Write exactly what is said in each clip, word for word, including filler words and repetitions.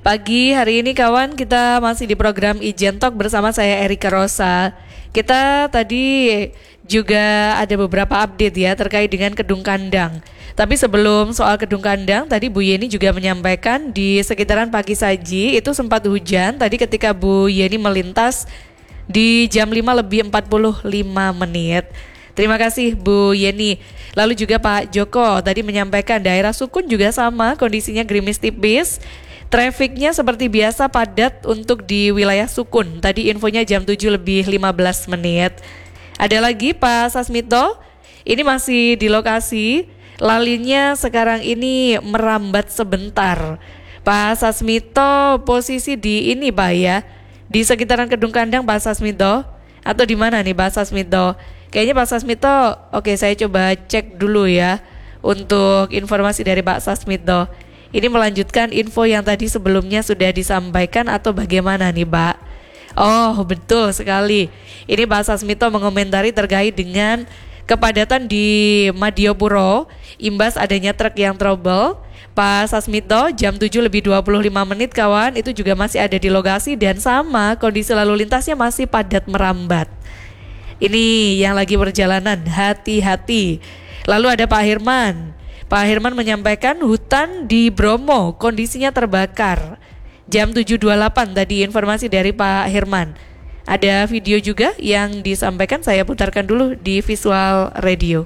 Pagi hari ini kawan, kita masih di program Ijen Talk bersama saya Erika Rosa. Kita tadi juga ada beberapa update ya terkait dengan Kedung Kandang. Tapi sebelum soal Kedung Kandang, tadi Bu Yeni juga menyampaikan di sekitaran Pagi Saji itu sempat hujan tadi ketika Bu Yeni melintas di jam lima lebih empat puluh lima menit. Terima kasih Bu Yeni. Lalu juga Pak Joko tadi menyampaikan daerah Sukun juga sama, kondisinya gerimis tipis. Trafiknya seperti biasa padat untuk di wilayah Sukun. Tadi infonya jam tujuh lebih lima belas menit. Ada lagi Pak Sasmito, ini masih di lokasi. Lalinya sekarang ini merambat sebentar. Pak Sasmito posisi di ini Pak ya, di sekitaran Kedung Kandang Pak Sasmito. Atau di mana nih Pak Sasmito? Kayaknya Pak Sasmito, oke saya coba cek dulu ya untuk informasi dari Pak Sasmito. Ini melanjutkan info yang tadi sebelumnya sudah disampaikan atau bagaimana nih Pak? Oh betul sekali. Ini Pak Sasmito mengomentari terkait dengan kepadatan di Madiopuro imbas adanya truk yang trouble. Pak Sasmito jam tujuh lebih dua puluh lima menit kawan, itu juga masih ada di lokasi dan sama kondisi lalu lintasnya masih padat merambat. Ini yang lagi perjalanan, hati-hati. Lalu ada Pak Hirman. Pak Hirman menyampaikan hutan di Bromo kondisinya terbakar. Jam tujuh dua puluh delapan tadi informasi dari Pak Hirman. Ada video juga yang disampaikan, saya putarkan dulu di visual radio.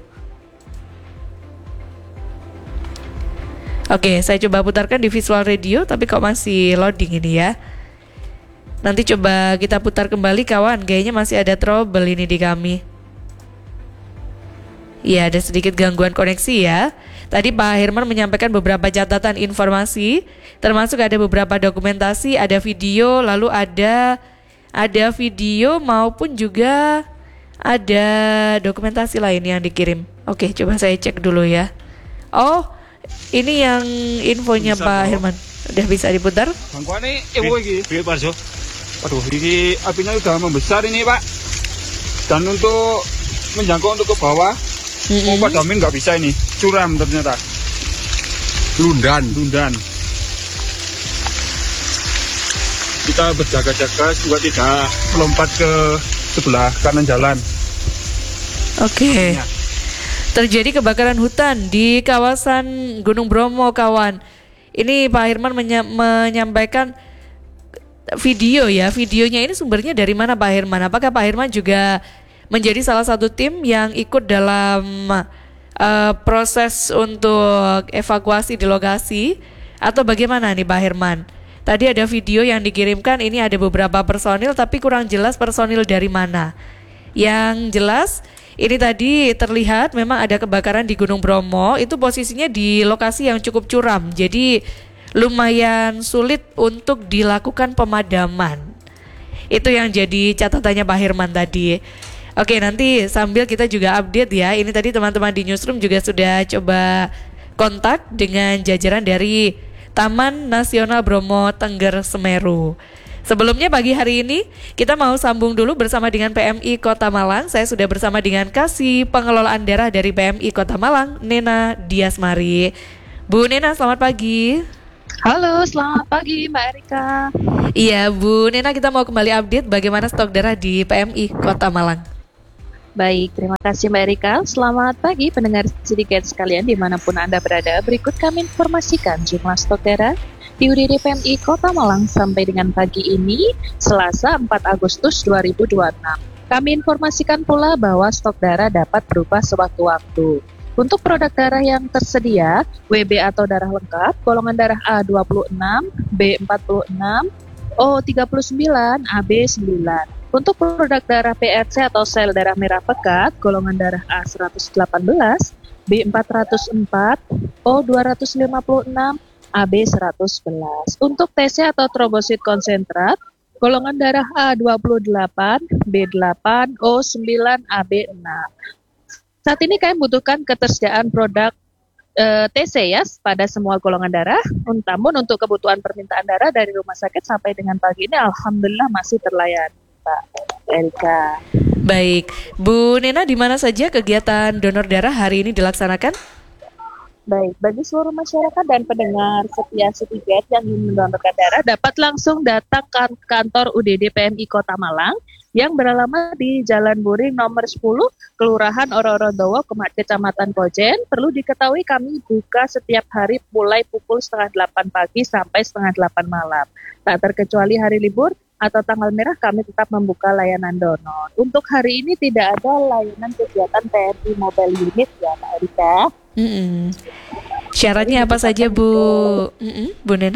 Oke, saya coba putarkan di visual radio, tapi kok masih loading ini ya. Nanti coba kita putar kembali kawan, kayaknya masih ada trouble ini di kami. Ya, ada sedikit gangguan koneksi ya. Tadi Pak Hirman menyampaikan beberapa catatan informasi, termasuk ada beberapa dokumentasi, ada video, lalu ada ada video maupun juga ada dokumentasi lain yang dikirim. Oke, coba saya cek dulu ya. Oh, ini yang infonya bisa, Pak bro. Hirman. Udah bisa diputar? Bangkuane ewo iki. Piye, Pak Jo? Waduh, ini apinya udah membesar ini, Pak. Dan untuk menjangkau untuk ke bawah, mm-hmm. mau padamin nggak bisa ini, curam ternyata. Lundan. Lundan. Kita berjaga-jaga juga tidak melompat ke sebelah kanan jalan. Oke. Okay. Ya. Terjadi kebakaran hutan di kawasan Gunung Bromo kawan. Ini Pak Hirman menya- menyampaikan video ya. Videonya ini sumbernya dari mana Pak Hirman? Apakah Pak Hirman juga menjadi salah satu tim yang ikut dalam uh, proses untuk evakuasi di lokasi atau bagaimana nih Pak Hirman? Tadi ada video yang dikirimkan, ini ada beberapa personil tapi kurang jelas personil dari mana. Yang jelas ini tadi terlihat memang ada kebakaran di Gunung Bromo, itu posisinya di lokasi yang cukup curam. Jadi lumayan sulit untuk dilakukan pemadaman. Itu yang jadi catatannya Pak Hirman tadi. Oke, nanti sambil kita juga update ya. Ini tadi teman-teman di Newsroom juga sudah coba kontak dengan jajaran dari Taman Nasional Bromo Tengger Semeru. Sebelumnya pagi hari ini kita mau sambung dulu bersama dengan P M I Kota Malang. Saya sudah bersama dengan Kasih Pengelolaan Daerah dari P M I Kota Malang, Nena Diasmari. Bu Nena, selamat pagi. Halo, selamat pagi Mbak Erika. Iya Bu Nena, kita mau kembali update bagaimana stok darah di P M I Kota Malang. Baik, terima kasih Mbak Erika. Selamat pagi pendengar sedikit sekalian dimanapun Anda berada. Berikut kami informasikan jumlah stok darah di U D D P M I Kota Malang sampai dengan pagi ini, Selasa empat Agustus dua ribu dua puluh enam. Kami informasikan pula bahwa stok darah dapat berubah sewaktu-waktu. Untuk produk darah yang tersedia, W B atau darah lengkap, golongan darah A dua puluh enam, B empat puluh enam, O tiga puluh sembilan, A B sembilan. Untuk produk darah P R C atau sel darah merah pekat, golongan darah A seratus delapan belas, B empat ratus empat, O dua ratus lima puluh enam, A B seratus sebelas. Untuk T C atau trombosit konsentrat, golongan darah A dua puluh delapan, B delapan, O sembilan, A B enam. Saat ini kami membutuhkan ketersediaan produk e, T C ya pada semua golongan darah. Namun untuk kebutuhan permintaan darah dari rumah sakit sampai dengan pagi ini alhamdulillah masih terlayani, Pak Erika. Baik, Bu Nena, di mana saja kegiatan donor darah hari ini dilaksanakan? Baik, bagi seluruh masyarakat dan pendengar setia Citygate yang ingin mendonorkan darah dapat langsung datang ke kantor U D D P M I Kota Malang yang beralamat di Jalan Buring nomor sepuluh, Kelurahan Oro-Oro-Dowo, Kecamatan Kojen. Perlu diketahui kami buka setiap hari mulai pukul setengah delapan pagi sampai setengah delapan malam. Tak terkecuali hari libur atau tanggal merah kami tetap membuka layanan donor. Untuk hari ini tidak ada layanan kegiatan P M I Mobile Unit ya Mbak Erika. Mm-mm. Syaratnya apa saja Bu Mm-mm. Bu Nena?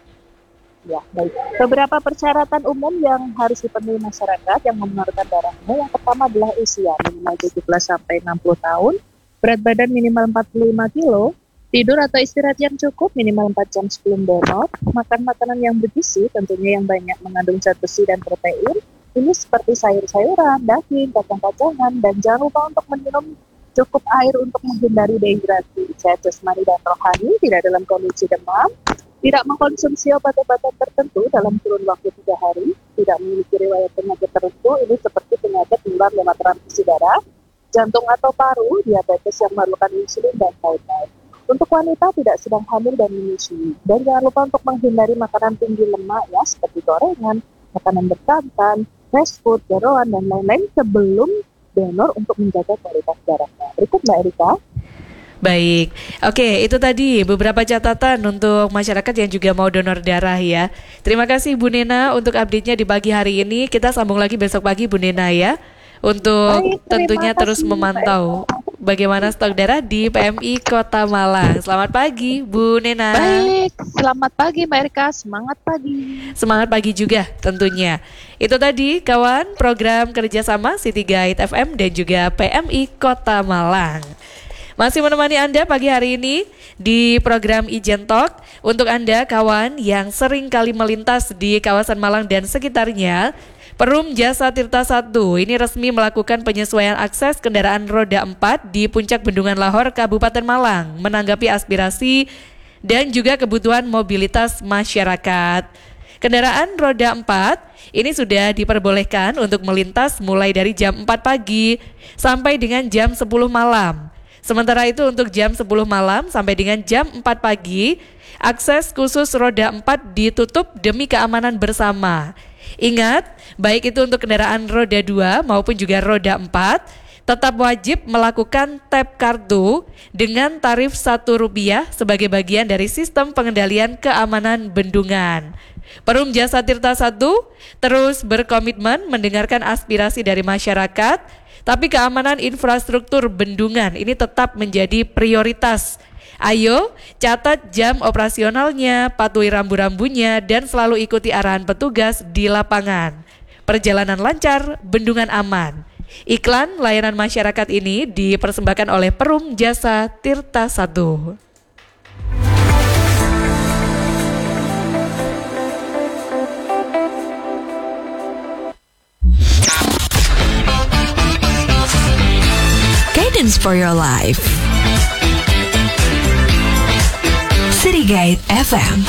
Ya, baik. Beberapa persyaratan umum yang harus dipenuhi masyarakat yang memenuhi darahnya. Yang pertama adalah usia minimal tujuh belas sampai enam puluh tahun, berat badan minimal empat puluh lima kilo, tidur atau istirahat yang cukup minimal empat jam sebelum donor, makan makanan yang bergizi tentunya yang banyak mengandung zat besi dan protein. Ini seperti sayur-sayuran, daging, kacang-kacangan, dan jangan lupa untuk meminum cukup air untuk menghindari dehidrasi. Sehat jasmani dan rohani, tidak dalam kondisi demam, tidak mengkonsumsi obat-obatan tertentu dalam kurun waktu tiga hari, tidak memiliki riwayat penyakit tertentu, ini seperti penyakit menular lewat transfusi darah, jantung atau paru, diabetes yang memerlukan insulin, dan lain-lain. Untuk wanita tidak sedang hamil dan menyusui. Dan jangan lupa untuk menghindari makanan tinggi lemak ya, seperti gorengan, makanan bersantan, fast food, jeroan, dan lain-lain sebelum donor untuk menjaga kualitas darahnya. Berikut Mbak Erika. Baik, oke itu tadi beberapa catatan untuk masyarakat yang juga mau donor darah ya. Terima kasih Bu Nena untuk update-nya di pagi hari ini. Kita sambung lagi besok pagi Bu Nena ya. Untuk Baik, tentunya kasih, terus memantau bagaimana stok darah di P M I Kota Malang. Selamat pagi Bu Nena. Baik, selamat pagi Mbak Erika, semangat pagi. Semangat pagi juga tentunya. Itu tadi kawan program kerjasama Citygate F M dan juga P M I Kota Malang. Masih menemani Anda pagi hari ini di program Ijen Talk. Untuk Anda kawan yang sering kali melintas di kawasan Malang dan sekitarnya, Perum Jasa Tirta satu ini resmi melakukan penyesuaian akses kendaraan roda empat di Puncak Bendungan Lahor, Kabupaten Malang, menanggapi aspirasi dan juga kebutuhan mobilitas masyarakat. Kendaraan roda empat ini sudah diperbolehkan untuk melintas mulai dari jam empat pagi sampai dengan jam sepuluh malam. Sementara itu untuk jam sepuluh malam sampai dengan jam empat pagi, akses khusus roda empat ditutup demi keamanan bersama. Ingat, baik itu untuk kendaraan roda dua maupun juga roda empat, tetap wajib melakukan tap kartu dengan tarif satu rupiah sebagai bagian dari sistem pengendalian keamanan bendungan. Perum Jasa Tirta satu terus berkomitmen mendengarkan aspirasi dari masyarakat, tapi keamanan infrastruktur bendungan ini tetap menjadi prioritas. Ayo, catat jam operasionalnya, patuhi rambu-rambunya, dan selalu ikuti arahan petugas di lapangan. Perjalanan lancar, bendungan aman. Iklan layanan masyarakat ini dipersembahkan oleh Perum Jasa Tirta satu. Guidance for your life. Citygate F M.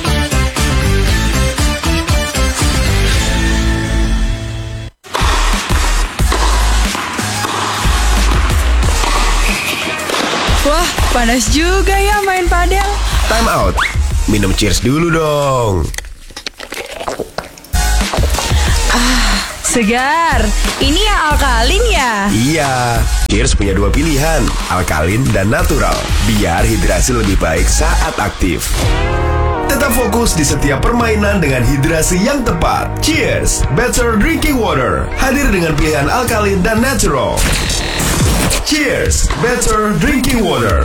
Wah, panas juga ya main padel. Time out. Minum cheers dulu dong. Ah, segar. Ini yang alkalin ya? Iya. Cheers punya dua pilihan, alkalin dan natural, biar hidrasi lebih baik saat aktif. Tetap fokus di setiap permainan dengan hidrasi yang tepat. Cheers, better drinking water. Hadir dengan pilihan alkalin dan natural. Cheers, better drinking water.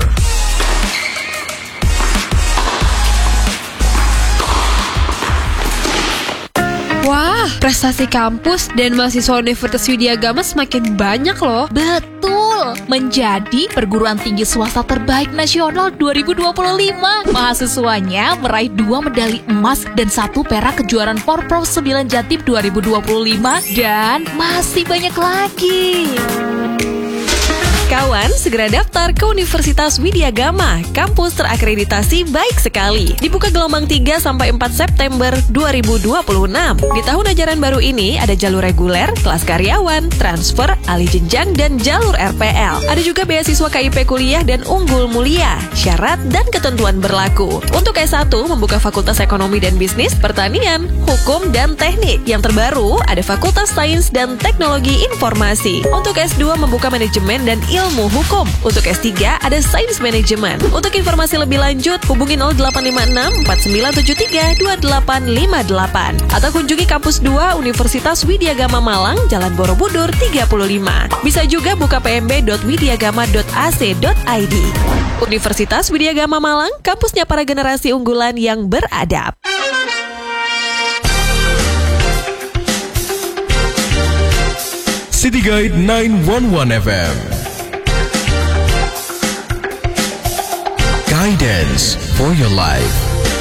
Wah, prestasi kampus dan mahasiswa Universitas Widya Agama semakin banyak loh. Betul, menjadi perguruan tinggi swasta terbaik nasional dua ribu dua puluh lima. Mahasiswanya meraih dua medali emas dan satu perak kejuaraan Porprov sembilan Jatim dua ribu dua puluh lima dan masih banyak lagi. Kawan, segera daftar ke Universitas Widyagama, kampus terakreditasi baik sekali. Dibuka gelombang tiga sampai empat September dua ribu dua puluh enam. Di tahun ajaran baru ini ada jalur reguler, kelas karyawan, transfer, alih jenjang, dan jalur R P L. Ada juga beasiswa K I P kuliah dan unggul mulia. Syarat dan ketentuan berlaku. Untuk S satu membuka Fakultas Ekonomi dan Bisnis, Pertanian, Hukum, dan Teknik. Yang terbaru ada Fakultas Sains dan Teknologi Informasi. Untuk S dua membuka Manajemen dan Ilmu Hukum. Untuk S tiga ada Sains Manajemen. Untuk informasi lebih lanjut hubungi nol delapan lima enam empat sembilan tujuh tiga dua delapan lima delapan atau kunjungi kampus dua Universitas Widyagama Malang, Jalan Borobudur tiga puluh lima. Bisa juga buka p m b dot widyagama dot a c dot i d. Universitas Widyagama Malang, kampusnya para generasi unggulan yang beradab. City Guide sembilan satu satu F M. Guidance for your life.